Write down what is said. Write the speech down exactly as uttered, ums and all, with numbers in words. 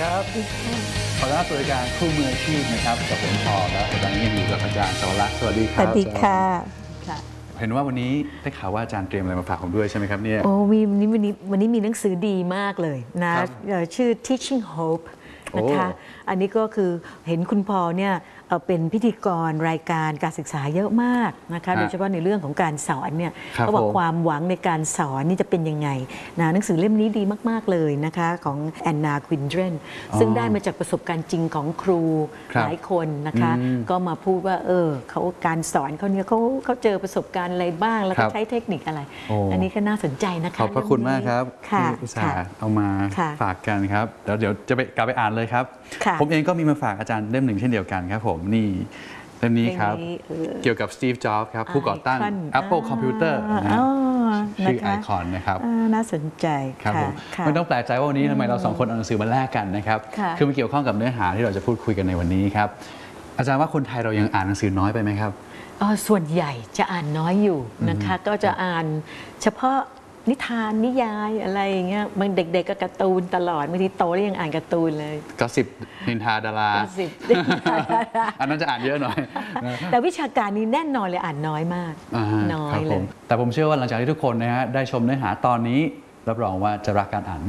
ครับขอต้อนรับสู่รายการคู่มืออาชีพนะครับกับผมพอและตอนนี้ยังอยู่กับอาจารย์สวรักษ์สวัสดีครับสวัสดีค่ะเห็นว่าวันนี้ได้ข่าวว่าอาจารย์เตรียมอะไรมาฝากผมด้วยใช่ไหมครับเนี่ยโอ้มีวันนี้วันนี้วันนี้มีหนังสือดีมากเลยนะชื่อ Teaching Hope นะคะอันนี้ก็คือเห็นคุณพอเนี่ยเป็นพิธีกรรายการการศึกษาเยอะมากนะคะโดยเฉพาะในเรื่องของการสอนเนี่ยเขาบอกความหวังในการสอนนี่จะเป็นยังไงนะหนังสือเล่มนี้ดีมากๆเลยนะคะของแอนนาควินเดรนซึ่งได้มาจากประสบการณ์จริงของครูหลายคนนะคะก็มาพูดว่าเออเขาการสอนเขาเนี่ยเขาเขาเจอประสบการณ์อะไรบ้างแล้วก็ใช้เทคนิคอะไรอันนี้ก็น่าสนใจนะคะขอบพระคุณมากครับที่อุตส่าห์เอามาฝากกันครับแล้วเดี๋ยวจะไปกลับไปอ่านเลยครับผมเองก็มีมาฝากอาจารย์เล่มหนึ่งเช่นเดียวกันครับผมนี่เล่มนี้ครับเกี่ยวกับสตีฟ จ็อบส์ครับผู้ก่อตั้ง Apple Computer นะชื่อไอคอนนะครับน่าสนใจครับผมไม่ต้องแปลกใจว่าวันนี้ทำไมเราสองคนเอาหนังสือมาแลกกันนะครับคือมันเกี่ยวข้องกับเนื้อหาที่เราจะพูดคุยกันในวันนี้ครับอาจารย์ว่าคนไทยเรายังอ่านหนังสือน้อยไปไหมครับส่วนใหญ่จะอ่านน้อยอยู่นะคะก็จะอ่านเฉพาะนิทานนิยายอะไรอย่างเงี้ยบางเด็กๆก็การ์ตูนตลอดบางทีโตแล้วยังอ่านการ์ตูนเลยก็สิบนินทาดาราอันนั้นจะอ่านเยอะหน่อยแต่วิชาการนี้แน่นอนเลยอ่านน้อยมากน้อยเลยแต่ผมเชื่อว่าหลังจากที่ทุกคนนะฮะได้ชมเนื้อหาตอนนี้รับรองว่าจะรักการอ่าน